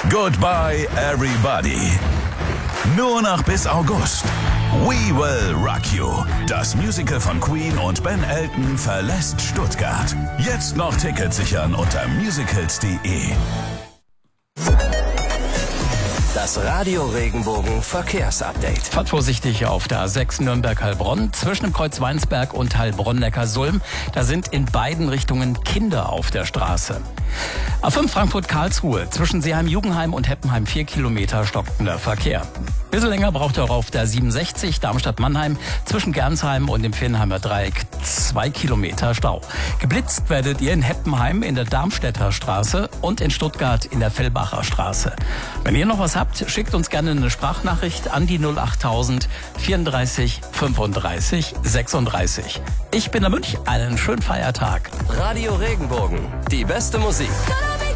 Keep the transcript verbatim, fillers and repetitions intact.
Goodbye Everybody. Nur noch bis August. We Will Rock You. Das Musical von Queen und Ben Elton verlässt Stuttgart. Jetzt noch Tickets sichern unter musicals punkt de. Das Radio Regenbogen Verkehrsupdate. Fahrt vorsichtig auf der A sechs Nürnberg-Heilbronn. Zwischen dem Kreuz Weinsberg und Heilbronn-Neckarsulm. Da sind in beiden Richtungen Kinder auf der Straße. A fünf Frankfurt-Karlsruhe. Zwischen Seeheim-Jugendheim und Heppenheim vier Kilometer stockender Verkehr. Ein bisschen länger braucht er auch auf der siebenundsechzig Darmstadt-Mannheim. Zwischen Gernsheim und dem Viernheimer Dreieck zwei Kilometer Stau. Geblitzt werdet ihr in Heppenheim in der Darmstädter Straße und in Stuttgart in der Fellbacher Straße. Wenn ihr noch was habt, schickt uns gerne eine Sprachnachricht an die null achttausend vierunddreißig fünfunddreißig sechsunddreißig. Ich bin der Münch. Einen schönen Feiertag. Radio Regenbogen. Die beste Musik.